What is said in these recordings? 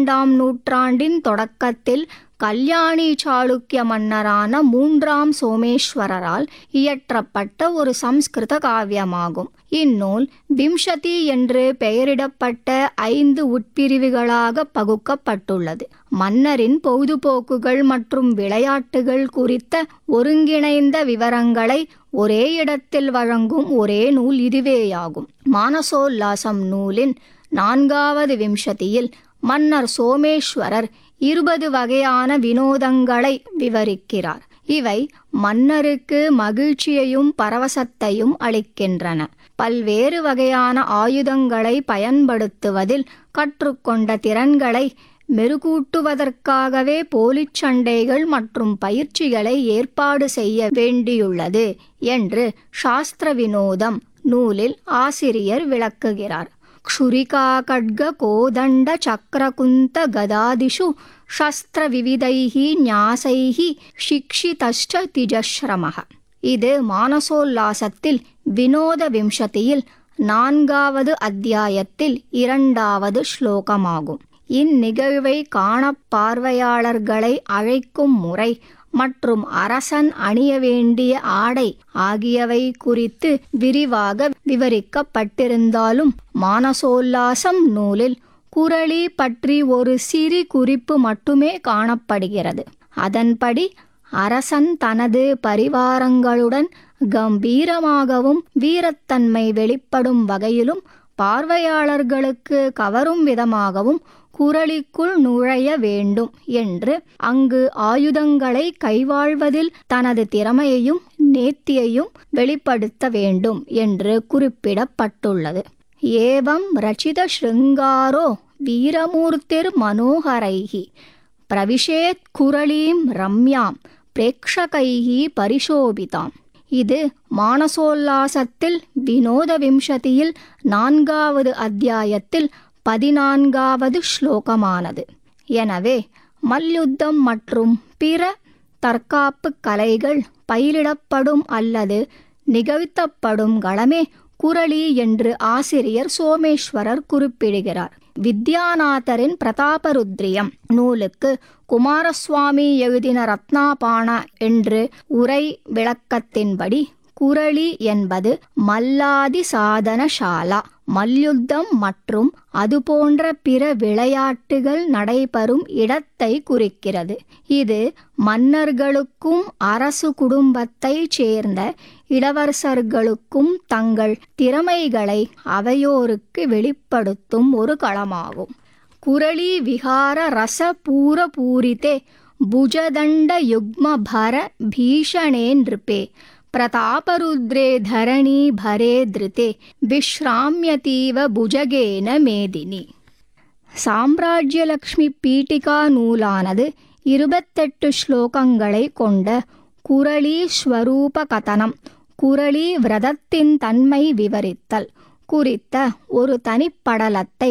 12ஆம் நூற்றாண்டின் தொடக்கத்தில் கல்யாணி சாளுக்கிய மன்னரான 3ஆம் சோமேஸ்வரரால் இயற்றப்பட்ட ஒரு சம்ஸ்கிருத காவியமாகும். இந்நூல் விம்சதி என்று பெயரிடப்பட்ட 5 உட்பிரிவுகளாக பகுக்கப்பட்டுள்ளது. மன்னரின் பொழுதுபோக்குகள் மற்றும் விளையாட்டுகள் குறித்த ஒருங்கிணைந்த விவரங்களை ஒரே இடத்தில் வழங்கும் ஒரே நூல் இதுவேயாகும். மானசோல்லாசம் நூலின் 4வது விம்சதியில் மன்னர் சோமேஸ்வரர் 20 வகையான வினோதங்களை விவரிக்கிறார். இவை மன்னருக்கு மகிழ்ச்சியையும் பரவசத்தையும் அளிக்கின்றன. பல்வேறு வகையான ஆயுதங்களை பயன்படுத்துவதில் கற்றுக்கொண்ட திறன்களை மெருகூட்டுவதற்காகவே போலிச் சண்டைகள் மற்றும் பயிற்சிகளை ஏற்பாடு செய்ய வேண்டியுள்ளது என்று சாஸ்திர வினோதம் நூலில் ஆசிரியர் விளக்குகிறார். க்ஷுரிகா கட்க கோதண்ட சக்கரகுந்த கதாதிஷு சஸ்திர விவிதைஹி ஞாசைஹி சிக்ஷிதஷ்ட திஜஸ்ரமஹ. இது மானசோல்லாசத்தில் வினோத விம்சதியில் 4வது அத்தியாயத்தில் 2வது ஸ்லோகமாகும். இந்நிகழ்வை காண பார்வையாளர்களை அழைக்கும் முறை மற்றும் அரசன் அணிய வேண்டிய ஆடை ஆகியவை குறித்து விரிவாக விவரிக்கப்பட்டிருந்தாலும் மானசோல்லாசம் நூலில் குறளி பற்றி ஒரு சிறு குறிப்பு மட்டுமே காணப்படுகிறது. அதன்படி அரசன் தனது பரிவாரங்களுடன் கம்பீரமாகவும் வீரத்தன்மை வெளிப்படும் வகையிலும் பார்வையாளர்களுக்கு கவரும் விதமாகவும் குறளிக்குள் நுழைய வேண்டும் என்று, அங்கு ஆயுதங்களை கைவாழ்வதில் தனது திறமையையும் நேர்த்தியையும் வெளிப்படுத்த வேண்டும் என்று குறிப்பிடப்பட்டுள்ளது. ஏவம் ரச்சித ஸ்ருங்காரோ வீரமூர்த்திர் மனோகரைஹி பிரவிஷேத் குறளீம் ரம்யாம் பிரேக்ஷகைஹி பரிசோபிதாம். இது மானசோல்லாசத்தில் வினோத விம்சதியில் 4வது அத்தியாயத்தில் 14வது ஸ்லோகமானது. எனவே மல்யுத்தம் மற்றும் பிற தற்காப்பு கலைகள் பயிரிடப்படும் அல்லது நிகழ்த்தப்படும் களமே குறளி என்று ஆசிரியர் சோமேஸ்வரர் குறிப்பிடுகிறார். வித்யாநாதரின் பிரதாபருத்ரியம் நூலுக்கு குமாரசுவாமி எழுதின ரத்னாபான என்று உரை விளக்கத்தின்படி குறளி என்பது மல்லாதி சாதனசாலா, மல்யுத்தம் மற்றும் அதுபோன்ற பிற விளையாட்டுகள் நடைபெறும் இடத்தை குறிக்கிறது. இது மன்னர்களுக்கும் அரசு குடும்பத்தைச் சேர்ந்த இளவரசர்களுக்கும் தங்கள் திறமைகளை அவையோருக்கு வெளிப்படுத்தும் ஒரு களமாகும். குறளி விஹார ரச பூர பூரிதே புஜதண்ட யுக்ம பர பீஷணே நிருபே பிரதாபருத்ரே தரணி பரே திருதே விஸ்ராமியதீவ புஜகேன மேதினி. சாம்ராஜ்யலக்ஷ்மி பீட்டிகா நூலானது 28 ஸ்லோகங்களை கொண்ட குறளி ஸ்வரூப கதனம், குறளி விரதத்தின் தன்மை விவரித்தல் குறித்த ஒரு தனிப்படலத்தை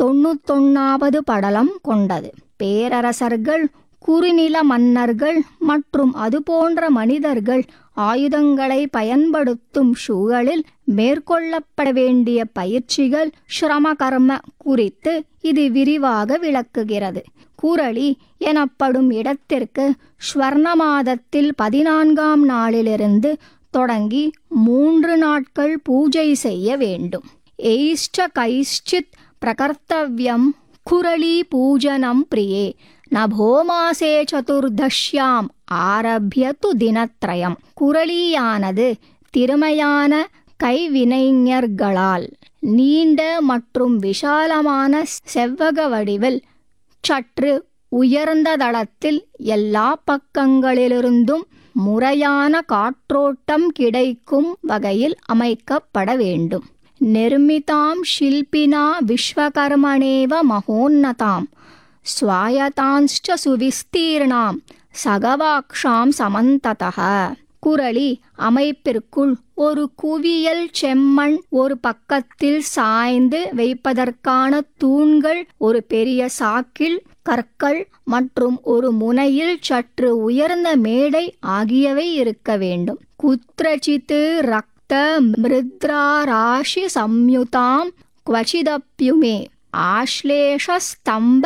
91வது படலம் கொண்டது. பேரரசர்கள், குறுநில மன்னர்கள் மற்றும் அதுபோன்ற மனிதர்கள் ஆயுதங்களை பயன்படுத்தும் சூழலில் மேற்கொள்ளப்பட வேண்டிய பயிற்சிகள், ஸ்ரம கர்ம குறித்து இது விரிவாக விளக்குகிறது. குறளி எனப்படும் இடத்திற்கு ஸ்வர்ண மாதத்தில் 14ஆம் நாளிலிருந்து தொடங்கி 3 நாட்கள் பூஜை செய்ய வேண்டும். எயிஷ்ட கைஷ்சித் பிரகர்த்தவ்யம் குறளி பூஜனம் பிரியே நபோமாசே சதுர்தஷ்யாம் ஆரபியது தினத்ரயம். குறளியானது திறமையான கைவினைஞர்களால் நீண்ட மற்றும் விஷாலமான செவ்வக வடிவில் சற்று உயர்ந்த தளத்தில் எல்லா பக்கங்களிலிருந்தும் முறையான காற்றோட்டம் கிடைக்கும் வகையில் அமைக்கப்பட வேண்டும். நிர்மிதாம் ஷில்பினா விஸ்வகர்மணேவ மகோன்னதாம் ஸ்வாயதான்ஸ்ச சுவிஸ்தீர்ணாம் சகவாக்ஷாம் சமந்ததஹ. குறளி அமைப்பிற்குள் ஒரு குவியல் செம்மண் ஒரு பக்கத்தில் சாய்ந்து வைப்பதற்கான தூண்கள், ஒரு பெரிய சாக்கில் கற்கள் மற்றும் ஒரு முனையில் சற்று உயர்ந்த மேடை ஆகியவை இருக்க வேண்டும். குத்ரசித் ரக்த மிருத்ரா ராஷி சம்யுதாம் க்வசிதப்யுமே ஆஷ்லேஷ ஸ்தம்ப